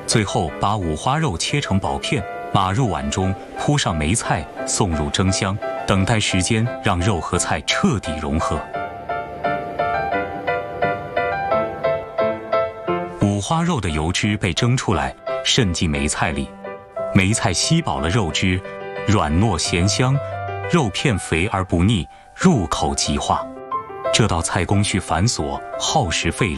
最后把五花肉切成薄片，码入碗中，铺上梅菜，送入蒸箱，等待时间让肉和菜彻底融合。五花肉的油脂被蒸出来，渗进梅菜里，梅菜吸饱了肉汁，软糯咸香，肉片肥而不腻，入口即化。这道菜工序繁琐，耗时费力。